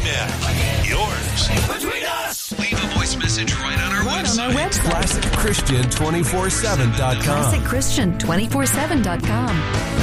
man. Yours. Between us. Leave a voice message right on our website. ClassicChristian247.com. ClassicChristian247.com.